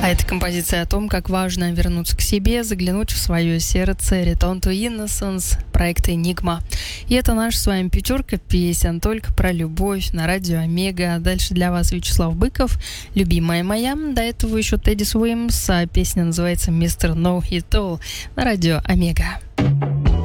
А это композиция о том, как важно вернуться к себе, заглянуть в свое сердце. Return to Innocence, проект Enigma. И это наша с вами пятерка песен только про любовь на радио Омега. Дальше для вас Вячеслав Быков, любимая моя. До этого еще Тедди Уимс, а песня называется Mr. No Hit All на радио Омега.